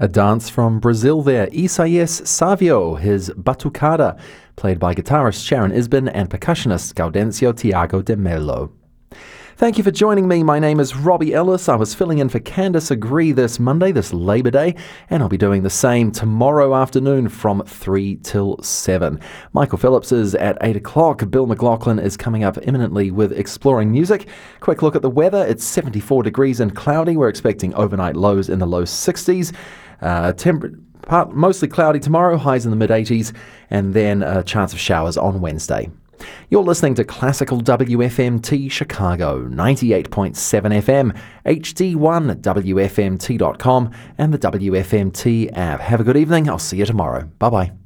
A dance from Brazil there, Isaías Savio, his Batucada, played by guitarist Sharon Isbin and percussionist Gaudencio Tiago de Melo. Thank you for joining me. My name is Robbie Ellis. I was filling in for Candice Agree this Monday, this Labour Day, and I'll be doing the same tomorrow afternoon from 3 till 7. Michael Phillips is at 8 o'clock. Bill McLaughlin is coming up imminently with Exploring Music. Quick look at the weather. It's 74 degrees and cloudy. We're expecting overnight lows in the low 60s. Mostly cloudy tomorrow, highs in the mid-80s, and then a chance of showers on Wednesday. You're listening to Classical WFMT Chicago, 98.7 FM, HD1, WFMT.com, and the WFMT app. Have a good evening. I'll see you tomorrow. Bye-bye.